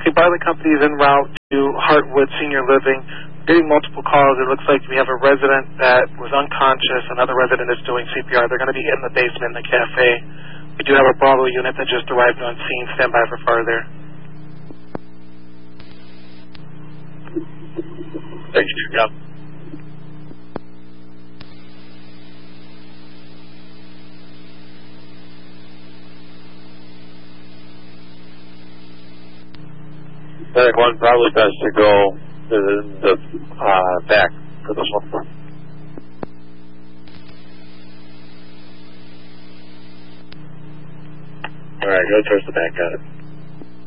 Okay, Bartlett Company is en route to Heartwood Senior Living. Getting multiple calls. It looks like we have a resident that was unconscious. Another resident is doing CPR. They're going to be in the basement in the cafe. We do have a Bravo unit that just arrived on scene. Stand by for further. Thank you, yeah. Medic 1, probably best to go to the back for this one. Alright, go towards the back, got it.